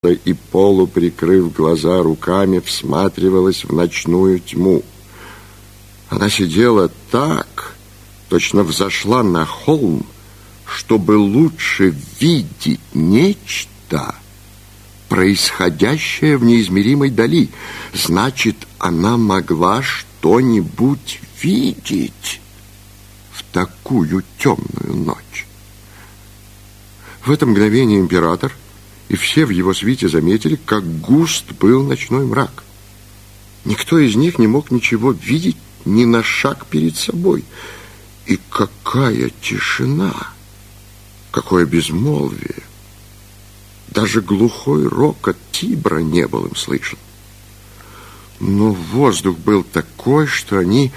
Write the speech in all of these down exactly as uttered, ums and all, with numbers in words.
и, полуприкрыв глаза руками, всматривалась в ночную тьму. Она сидела так, точно взошла на холм, чтобы лучше видеть нечто, происходящее в неизмеримой дали. Значит, она могла что-нибудь видеть в такую темную ночь. В это мгновение император и все в его свите заметили, как густ был ночной мрак. Никто из них не мог ничего видеть ни на шаг перед собой. И какая тишина, какое безмолвие. Даже глухой рокот Тибра не был им слышен. Но воздух был такой, что они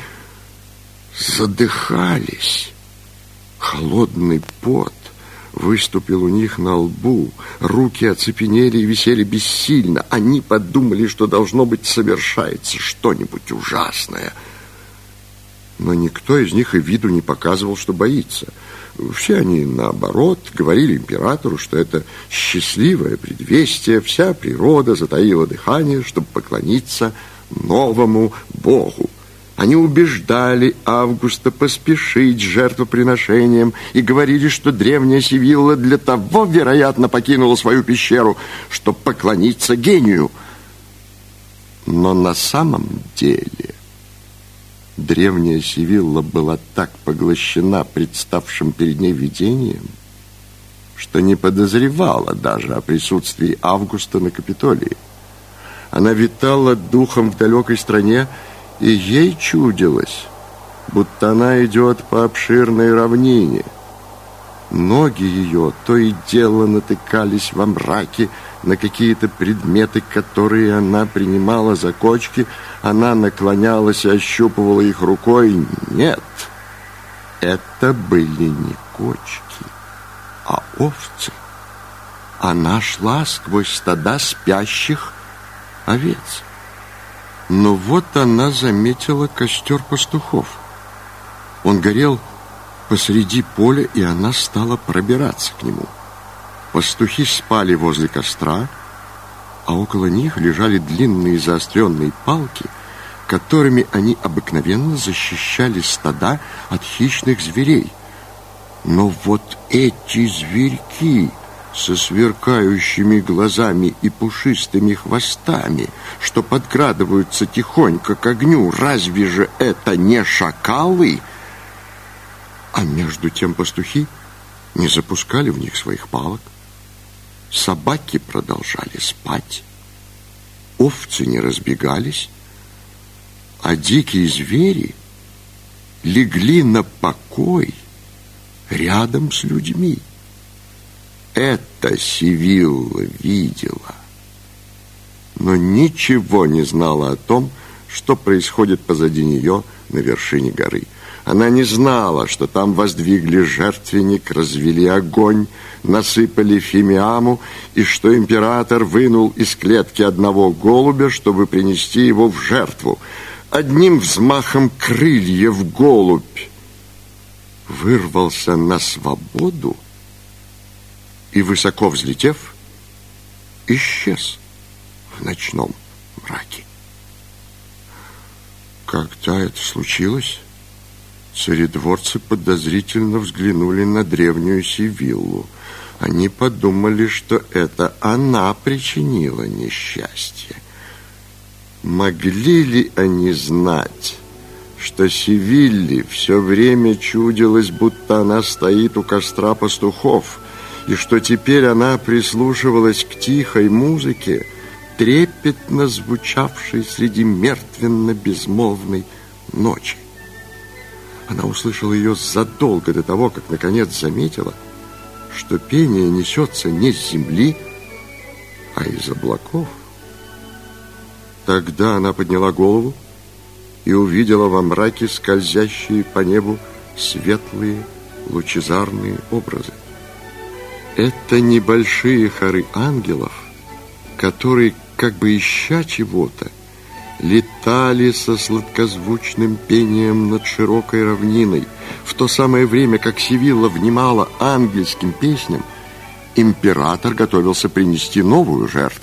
задыхались. Холодный пот выступил у них на лбу, руки оцепенели и висели бессильно. Они подумали, что, должно быть, совершается что-нибудь ужасное. Но никто из них и виду не показывал, что боится. Все они, наоборот, говорили императору, что это счастливое предвестие, вся природа затаила дыхание, чтобы поклониться новому богу. Они убеждали Августа поспешить с жертвоприношением и говорили, что древняя Сивилла для того, вероятно, покинула свою пещеру, чтобы поклониться гению. Но на самом деле древняя Сивилла была так поглощена представшим перед ней видением, что не подозревала даже о присутствии Августа на Капитолии. Она витала духом в далекой стране, и ей чудилось, будто она идет по обширной равнине. Ноги ее то и дело натыкались во мраке на какие-то предметы, которые она принимала за кочки. Она наклонялась и ощупывала их рукой. Нет, это были не кочки, а овцы. Она шла сквозь стада спящих овец. Но вот она заметила костер пастухов. Он горел посреди поля, и она стала пробираться к нему. Пастухи спали возле костра, а около них лежали длинные заостренные палки, которыми они обыкновенно защищали стада от хищных зверей. Но вот эти зверьки со сверкающими глазами и пушистыми хвостами, что подкрадываются тихонько к огню, разве же это не шакалы? А между тем пастухи не запускали в них своих палок. Собаки продолжали спать, овцы не разбегались, а дикие звери легли на покой рядом с людьми. Это Сивилла видела, но ничего не знала о том, что происходит позади нее на вершине горы. Она не знала, что там воздвигли жертвенник, развели огонь, насыпали фимиаму, и что император вынул из клетки одного голубя, чтобы принести его в жертву. Одним взмахом крыльев голубь вырвался на свободу и, высоко взлетев, исчез в ночном мраке. Когда это случилось, царедворцы подозрительно взглянули на древнюю Сивиллу. Они подумали, что это она причинила несчастье. Могли ли они знать, что Сивилле все время чудилось, будто она стоит у костра пастухов, и что теперь она прислушивалась к тихой музыке, трепетно звучавшей среди мертвенно-безмолвной ночи? Она услышала ее задолго до того, как наконец заметила, что пение несется не с земли, а из облаков. Тогда она подняла голову и увидела во мраке скользящие по небу светлые лучезарные образы. Это небольшие хоры ангелов, которые, как бы ища чего-то, летали со сладкозвучным пением над широкой равниной. В то самое время, как Сивилла внимала ангельским песням, Император готовился принести новую жертву.